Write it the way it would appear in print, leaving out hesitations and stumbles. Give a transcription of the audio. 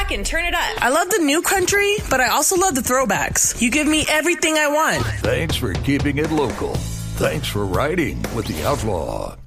back and turn it up. I love the new country, but I also love the throwbacks. You give me everything I want. Thanks for keeping it local. Thanks for riding with the Outlaw.